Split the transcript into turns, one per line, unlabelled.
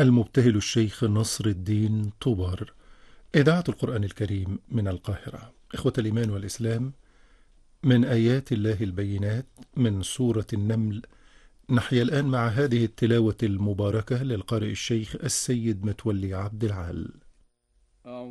المبتهل الشيخ نصر الدين طوبار. إذاعة القرآن الكريم من القاهرة. إخوة الإيمان والإسلام، من آيات الله البينات من سورة النمل. نحيا الآن مع هذه التلاوة المباركة للقارئ الشيخ السيد متولي عبد العال.